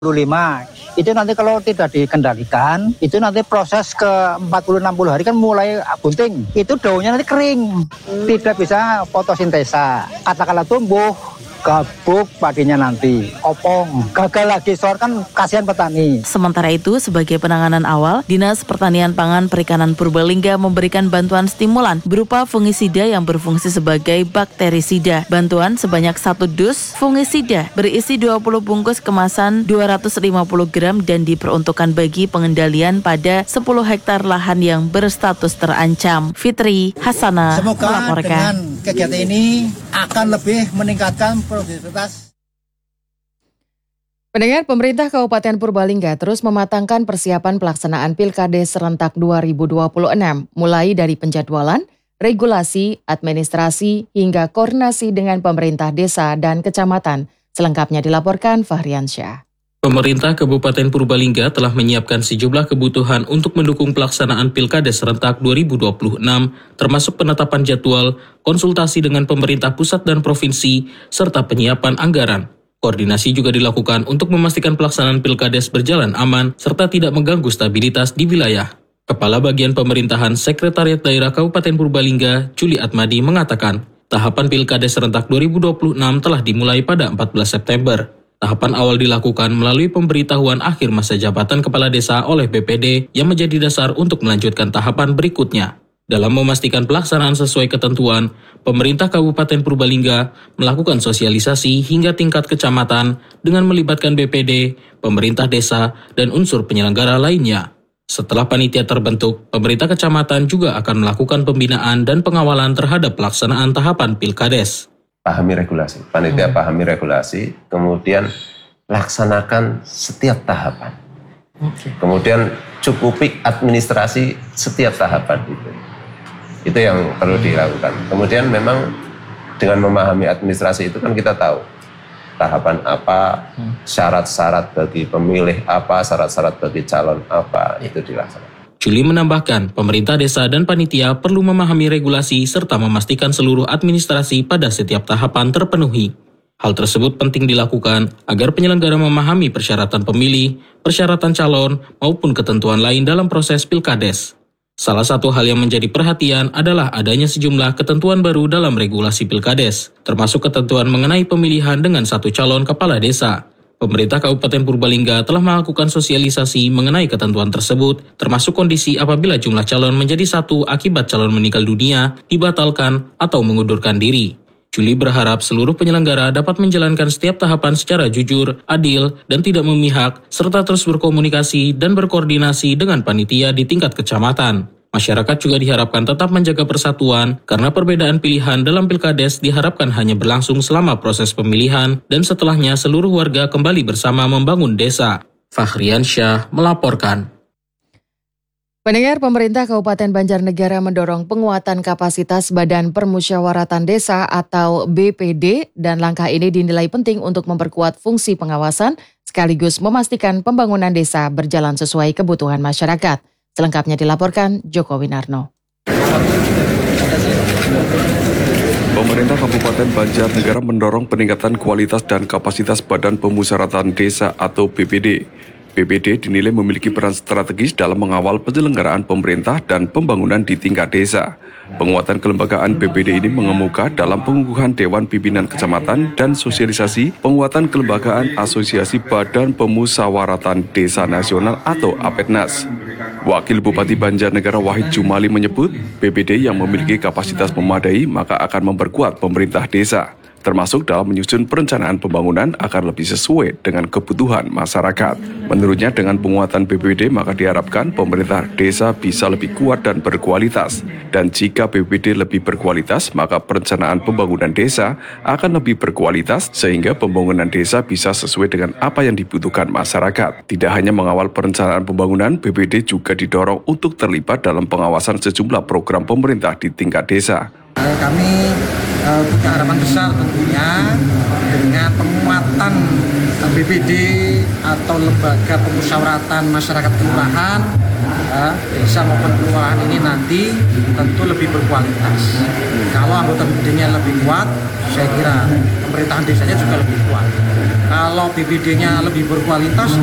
itu nanti kalau tidak dikendalikan, itu nanti proses ke 40-60 hari kan mulai bunting. Itu daunnya nanti kering, tidak bisa fotosintesa. Katakanlah tumbuh, gabuk padinya nanti, opong, gagal lagi soal kan kasihan petani. Sementara itu, sebagai penanganan awal, Dinas Pertanian Pangan Perikanan Purbalingga memberikan bantuan stimulan berupa fungisida yang berfungsi sebagai bakterisida. Bantuan sebanyak 1 dus fungisida berisi 20 bungkus kemasan 250 gram dan diperuntukkan bagi pengendalian pada 10 hektar lahan yang berstatus terancam. Fitri Hasanah melaporkan. Dengan kegiatan ini akan lebih meningkatkan produktivitas. Pendengar, pemerintah Kabupaten Purbalingga terus mematangkan persiapan pelaksanaan Pilkades serentak 2026, mulai dari penjadwalan, regulasi, administrasi, hingga koordinasi dengan pemerintah desa dan kecamatan. Selengkapnya dilaporkan Fahriansyah. Pemerintah Kabupaten Purbalingga telah menyiapkan sejumlah kebutuhan untuk mendukung pelaksanaan Pilkades serentak 2026, termasuk penetapan jadwal, konsultasi dengan pemerintah pusat dan provinsi, serta penyiapan anggaran. Koordinasi juga dilakukan untuk memastikan pelaksanaan Pilkades berjalan aman, serta tidak mengganggu stabilitas di wilayah. Kepala Bagian Pemerintahan Sekretariat Daerah Kabupaten Purbalingga, Juli Atmadi, mengatakan, tahapan Pilkades serentak 2026 telah dimulai pada 14 September. Tahapan awal dilakukan melalui pemberitahuan akhir masa jabatan kepala desa oleh BPD yang menjadi dasar untuk melanjutkan tahapan berikutnya. Dalam memastikan pelaksanaan sesuai ketentuan, pemerintah Kabupaten Purbalingga melakukan sosialisasi hingga tingkat kecamatan dengan melibatkan BPD, pemerintah desa, dan unsur penyelenggara lainnya. Setelah panitia terbentuk, pemerintah kecamatan juga akan melakukan pembinaan dan pengawalan terhadap pelaksanaan tahapan Pilkades. Pahami regulasi, panitia pahami regulasi, kemudian laksanakan setiap tahapan. Kemudian cukupi administrasi setiap tahapan itu. Itu yang perlu dilakukan. Kemudian memang dengan memahami administrasi itu kan kita tahu tahapan apa, syarat-syarat bagi pemilih apa, syarat-syarat bagi calon apa, itu dilaksanakan. Juli menambahkan, pemerintah desa dan panitia perlu memahami regulasi serta memastikan seluruh administrasi pada setiap tahapan terpenuhi. Hal tersebut penting dilakukan agar penyelenggara memahami persyaratan pemilih, persyaratan calon, maupun ketentuan lain dalam proses Pilkades. Salah satu hal yang menjadi perhatian adalah adanya sejumlah ketentuan baru dalam regulasi Pilkades, termasuk ketentuan mengenai pemilihan dengan satu calon kepala desa. Pemerintah Kabupaten Purbalingga telah melakukan sosialisasi mengenai ketentuan tersebut, termasuk kondisi apabila jumlah calon menjadi satu akibat calon meninggal dunia, dibatalkan, atau mengundurkan diri. Juli berharap seluruh penyelenggara dapat menjalankan setiap tahapan secara jujur, adil, dan tidak memihak, serta terus berkomunikasi dan berkoordinasi dengan panitia di tingkat kecamatan. Masyarakat juga diharapkan tetap menjaga persatuan karena perbedaan pilihan dalam Pilkades diharapkan hanya berlangsung selama proses pemilihan dan setelahnya seluruh warga kembali bersama membangun desa. Fahriansyah melaporkan. Pendengar, pemerintah Kabupaten Banjarnegara mendorong penguatan kapasitas Badan Permusyawaratan Desa atau BPD dan langkah ini dinilai penting untuk memperkuat fungsi pengawasan sekaligus memastikan pembangunan desa berjalan sesuai kebutuhan masyarakat. Selengkapnya dilaporkan Joko Winarno. Pemerintah Kabupaten Banjarnegara mendorong peningkatan kualitas dan kapasitas Badan Pemusyawaratan Desa atau BPD. BPD dinilai memiliki peran strategis dalam mengawal penyelenggaraan pemerintah dan pembangunan di tingkat desa. Penguatan kelembagaan BPD ini mengemuka dalam pengukuhan Dewan Pimpinan Kecamatan dan sosialisasi penguatan kelembagaan Asosiasi Badan Pemusyawaratan Desa Nasional atau APEDNAS. Wakil Bupati Banjarnegara Wahid Jumali menyebut, BPD yang memiliki kapasitas memadai maka akan memperkuat pemerintah desa, termasuk dalam menyusun perencanaan pembangunan agar lebih sesuai dengan kebutuhan masyarakat. Menurutnya dengan penguatan BPD maka diharapkan pemerintah desa bisa lebih kuat dan berkualitas. Dan jika BPD lebih berkualitas maka perencanaan pembangunan desa akan lebih berkualitas sehingga pembangunan desa bisa sesuai dengan apa yang dibutuhkan masyarakat. Tidak hanya mengawal perencanaan pembangunan, BPD juga didorong untuk terlibat dalam pengawasan sejumlah program pemerintah di tingkat desa. Kami punya harapan besar tentunya dengan penguatan BPD atau lembaga pemusyawaratan masyarakat kelurahan, desa maupun kelurahan ini nanti tentu lebih berkualitas. Kalau anggota BPD-nya lebih kuat, saya kira pemerintahan desanya juga lebih kuat. Kalau BPD-nya lebih berkualitas,